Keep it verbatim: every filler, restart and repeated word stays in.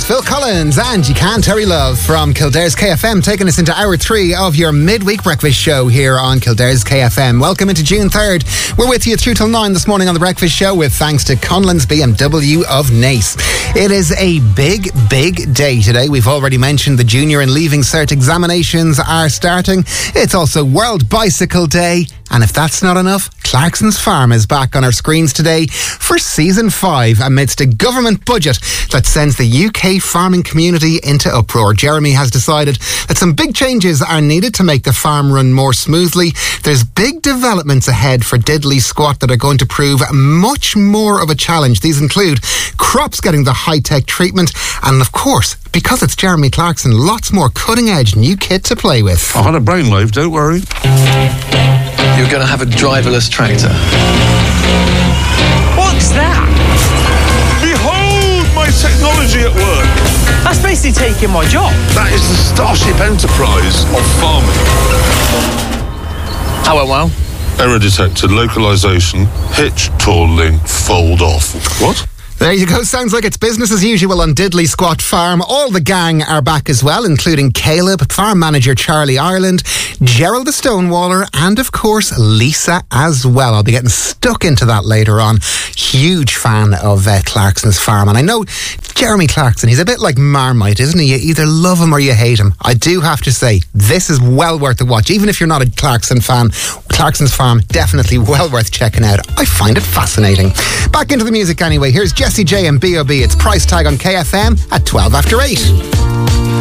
It's Phil Collins and You Can't Hurry Love from Kildare's K F M, taking us into hour three of your midweek breakfast show here on Kildare's K F M. Welcome into June third. We're with you through till nine this morning on the breakfast show with thanks to Conlon's B M W of Naas. It is a big, big day today. We've already mentioned the junior and leaving cert examinations are starting. It's also World Bicycle Day. And if that's not enough, Clarkson's Farm is back on our screens today for season five amidst a government budget that sends the U K farming community into uproar. Jeremy has decided that some big changes are needed to make the farm run more smoothly. There's big developments ahead for Diddley Squat that are going to prove much more of a challenge. These include crops getting the high-tech treatment and, of course, because it's Jeremy Clarkson, lots more cutting-edge new kit to play with. I've had a brainwave, don't worry. You're going to have a driverless tractor. What's that? Behold my technology at work. That's basically taking my job. That is the Starship Enterprise of farming. How went well? Error detected, localization, hitch, tooling, fold off. What? There you go. Sounds like it's business as usual on Diddley Squat Farm. All the gang are back as well, including Caleb, farm manager Charlie Ireland, Gerald the Stonewaller, and of course Lisa as well. I'll be getting stuck into that later on. Huge fan of uh, Clarkson's Farm. And I know Jeremy Clarkson, he's a bit like Marmite, isn't he? You either love him or you hate him. I do have to say, this is well worth a watch. Even if you're not a Clarkson fan, Clarkson's Farm, definitely well worth checking out. I find it fascinating. Back into the music anyway. Here's Jessie J and B O B. It's Price Tag on K F M at twelve after eight.